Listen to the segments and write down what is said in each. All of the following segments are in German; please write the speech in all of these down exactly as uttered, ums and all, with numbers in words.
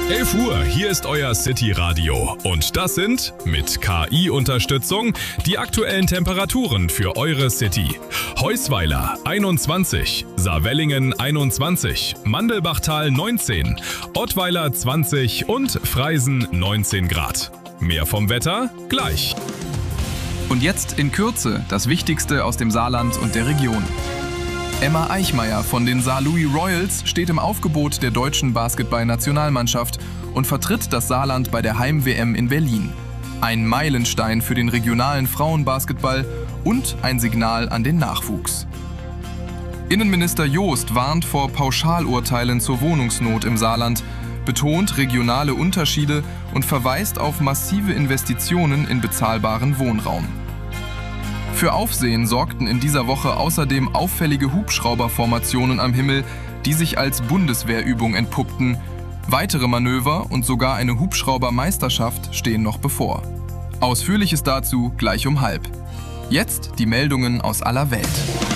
elf Uhr, hier ist euer City Radio. Und das sind, mit K I-Unterstützung, die aktuellen Temperaturen für eure City. Heusweiler einundzwanzig, Saarwellingen einundzwanzig, Mandelbachtal neunzehn, Ottweiler zwanzig und Freisen neunzehn Grad. Mehr vom Wetter gleich. Und jetzt in Kürze das Wichtigste aus dem Saarland und der Region. Emma Eichmeyer von den Saarlouis Royals steht im Aufgebot der deutschen Basketball-Nationalmannschaft und vertritt das Saarland bei der Heim-W M in Berlin. Ein Meilenstein für den regionalen Frauenbasketball und ein Signal an den Nachwuchs. Innenminister Joost warnt vor Pauschalurteilen zur Wohnungsnot im Saarland, betont regionale Unterschiede und verweist auf massive Investitionen in bezahlbaren Wohnraum. Für Aufsehen sorgten in dieser Woche außerdem auffällige Hubschrauberformationen am Himmel, die sich als Bundeswehrübung entpuppten. Weitere Manöver und sogar eine Hubschraubermeisterschaft stehen noch bevor. Ausführliches dazu gleich um halb. Jetzt die Meldungen aus aller Welt.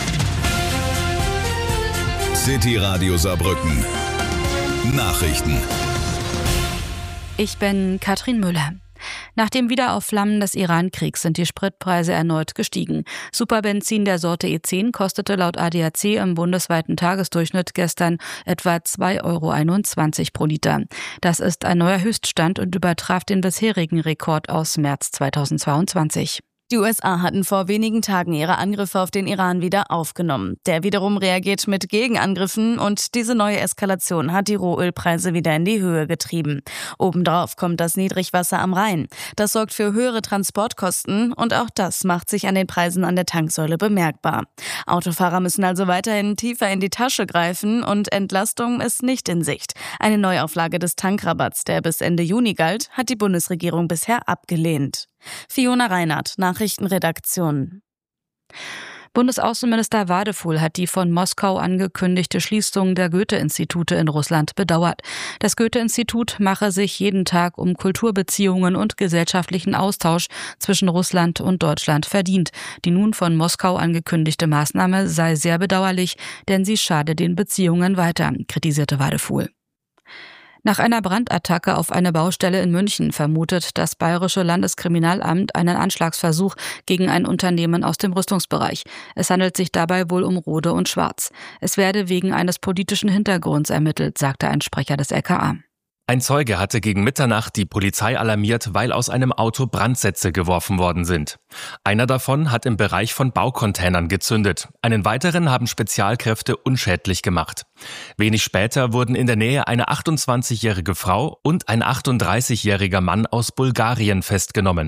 City Radio Saarbrücken. Nachrichten. Ich bin Katrin Müller. Nach dem Wiederaufflammen des Iran-Kriegs sind die Spritpreise erneut gestiegen. Superbenzin der Sorte E zehn kostete laut A D A C im bundesweiten Tagesdurchschnitt gestern etwa zwei Euro einundzwanzig pro Liter. Das ist ein neuer Höchststand und übertraf den bisherigen Rekord aus März zweitausendzweiundzwanzig. Die U S A hatten vor wenigen Tagen ihre Angriffe auf den Iran wieder aufgenommen. Der wiederum reagiert mit Gegenangriffen und diese neue Eskalation hat die Rohölpreise wieder in die Höhe getrieben. Obendrauf kommt das Niedrigwasser am Rhein. Das sorgt für höhere Transportkosten und auch das macht sich an den Preisen an der Tanksäule bemerkbar. Autofahrer müssen also weiterhin tiefer in die Tasche greifen und Entlastung ist nicht in Sicht. Eine Neuauflage des Tankrabatts, der bis Ende Juni galt, hat die Bundesregierung bisher abgelehnt. Fiona Reinhardt, Nachrichtenredaktion. Bundesaußenminister Wadefuhl hat die von Moskau angekündigte Schließung der Goethe-Institute in Russland bedauert. Das Goethe-Institut mache sich jeden Tag um Kulturbeziehungen und gesellschaftlichen Austausch zwischen Russland und Deutschland verdient. Die nun von Moskau angekündigte Maßnahme sei sehr bedauerlich, denn sie schade den Beziehungen weiter, kritisierte Wadefuhl. Nach einer Brandattacke auf eine Baustelle in München vermutet das Bayerische Landeskriminalamt einen Anschlagsversuch gegen ein Unternehmen aus dem Rüstungsbereich. Es handelt sich dabei wohl um Rohde und Schwarz. Es werde wegen eines politischen Hintergrunds ermittelt, sagte ein Sprecher des L K A. Ein Zeuge hatte gegen Mitternacht die Polizei alarmiert, weil aus einem Auto Brandsätze geworfen worden sind. Einer davon hat im Bereich von Baucontainern gezündet. Einen weiteren haben Spezialkräfte unschädlich gemacht. Wenig später wurden in der Nähe eine achtundzwanzigjährige Frau und ein achtunddreißigjähriger Mann aus Bulgarien festgenommen.